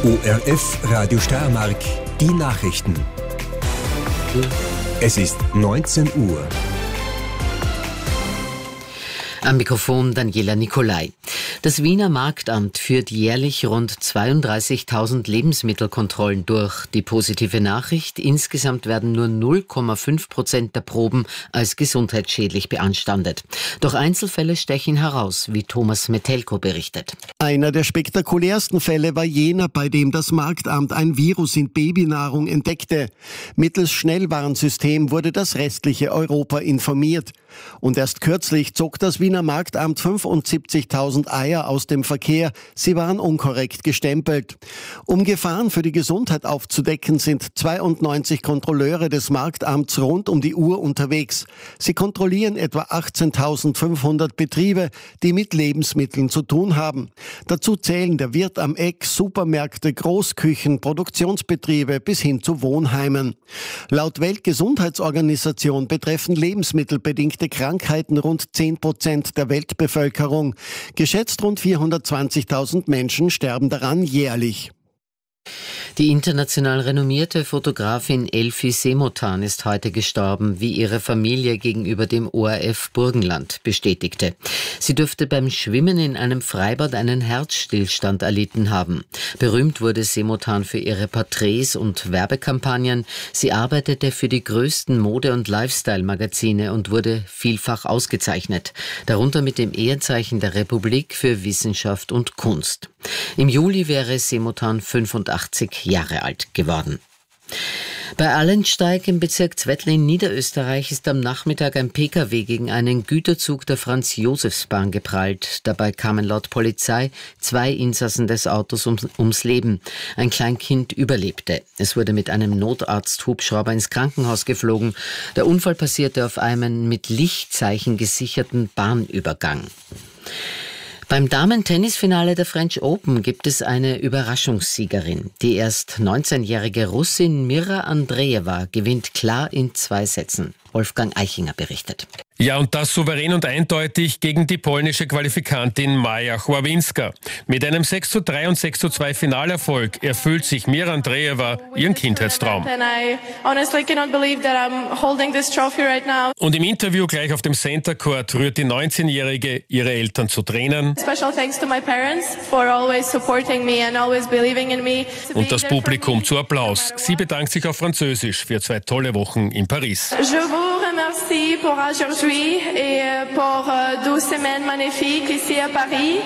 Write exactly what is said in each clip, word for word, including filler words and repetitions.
O R F Radio Steiermark, die Nachrichten. Es ist neunzehn Uhr. Am Mikrofon Daniela Nicolai. Das Wiener Marktamt führt jährlich rund zweiunddreißigtausend Lebensmittelkontrollen durch. Die positive Nachricht: Insgesamt werden nur null Komma fünf Prozent der Proben als gesundheitsschädlich beanstandet. Doch Einzelfälle stechen heraus, wie Thomas Metelko berichtet. Einer der spektakulärsten Fälle war jener, bei dem das Marktamt ein Virus in Babynahrung entdeckte. Mittels Schnellwarnsystem wurde das restliche Europa informiert. Und erst kürzlich zog das Wiener Marktamt fünfundsiebzigtausend Eier aus dem Verkehr. Sie waren unkorrekt gestempelt. Um Gefahren für die Gesundheit aufzudecken, sind zweiundneunzig Kontrolleure des Marktamts rund um die Uhr unterwegs. Sie kontrollieren etwa achtzehntausendfünfhundert Betriebe, die mit Lebensmitteln zu tun haben. Dazu zählen der Wirt am Eck, Supermärkte, Großküchen, Produktionsbetriebe bis hin zu Wohnheimen. Laut Weltgesundheitsorganisation betreffen lebensmittelbedingte Krankheiten rund zehn Prozent der Weltbevölkerung. Geschätzt rund vierhundertzwanzigtausend Menschen sterben daran jährlich. Die international renommierte Fotografin Elfie Semotan ist heute gestorben, wie ihre Familie gegenüber dem O R F Burgenland bestätigte. Sie dürfte beim Schwimmen in einem Freibad einen Herzstillstand erlitten haben. Berühmt wurde Semotan für ihre Porträts und Werbekampagnen. Sie arbeitete für die größten Mode- und Lifestyle-Magazine und wurde vielfach ausgezeichnet, darunter mit dem Ehrenzeichen der Republik für Wissenschaft und Kunst. Im Juli wäre Semotan fünfundachtzig Jahre alt geworden. Bei Allensteig im Bezirk Zwettl in Niederösterreich ist am Nachmittag ein Pkw gegen einen Güterzug der Franz-Josefs-Bahn geprallt. Dabei kamen laut Polizei zwei Insassen des Autos ums, ums Leben. Ein Kleinkind überlebte. Es wurde mit einem Notarzt-Hubschrauber ins Krankenhaus geflogen. Der Unfall passierte auf einem mit Lichtzeichen gesicherten Bahnübergang. Beim Damen-Tennisfinale der French Open gibt es eine Überraschungssiegerin. Die erst neunzehnjährige Russin Mira Andreeva gewinnt klar in zwei Sätzen. Wolfgang Eichinger berichtet. Ja, und das souverän und eindeutig gegen die polnische Qualifikantin Maja Chławinska. Mit einem sechs zu drei und sechs zu zwei Finalerfolg erfüllt sich Mira Andreeva ihren Kindheitstraum. Und im Interview gleich auf dem Center Court rührt die neunzehnjährige ihre Eltern zu Tränen. Und das Publikum zu Applaus. Sie bedankt sich auf Französisch für zwei tolle Wochen in Paris. Merci pour aujourd'hui et pour deux semaines magnifiques ici à Paris.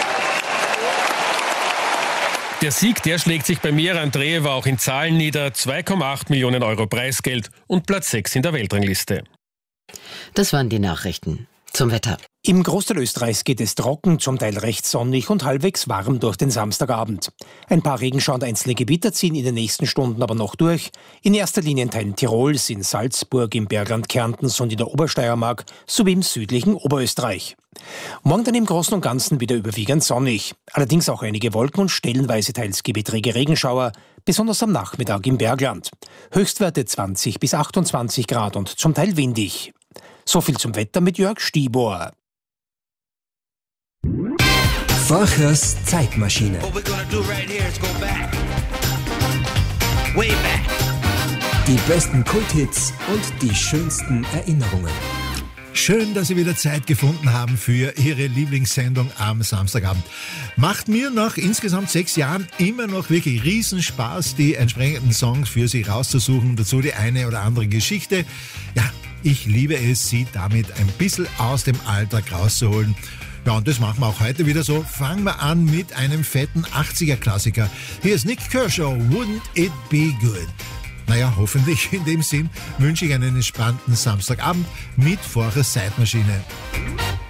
Der Sieg, der schlägt sich bei Mira Andreeva auch in Zahlen nieder. zwei Komma acht Millionen Euro Preisgeld und Platz sechs in der Weltrangliste. Das waren die Nachrichten. Zum Wetter. Im Großteil Österreichs geht es trocken, zum Teil recht sonnig und halbwegs warm durch den Samstagabend. Ein paar Regenschauer und einzelne Gewitter ziehen in den nächsten Stunden aber noch durch. In erster Linie in Teilen Tirols, in Salzburg, im Bergland Kärntens und in der Obersteiermark sowie im südlichen Oberösterreich. Morgen dann im Großen und Ganzen wieder überwiegend sonnig. Allerdings auch einige Wolken und stellenweise teils gewittrige Regenschauer, besonders am Nachmittag im Bergland. Höchstwerte zwanzig bis achtundzwanzig Grad und zum Teil windig. So viel zum Wetter mit Jörg Stibor. Forchers Zeitmaschine. Die besten Kulthits und die schönsten Erinnerungen. Schön, dass Sie wieder Zeit gefunden haben für Ihre Lieblingssendung am Samstagabend. Macht mir nach insgesamt sechs Jahren immer noch wirklich Riesenspaß, die entsprechenden Songs für Sie rauszusuchen. Dazu die eine oder andere Geschichte. Ja, ich liebe es, Sie damit ein bisschen aus dem Alltag rauszuholen. Ja, und das machen wir auch heute wieder so. Fangen wir an mit einem fetten achtziger-Klassiker. Hier ist Nick Kershaw, Wouldn't It Be Good? Naja, hoffentlich in dem Sinn wünsche ich einen entspannten Samstagabend mit Forchers Zeitmaschine.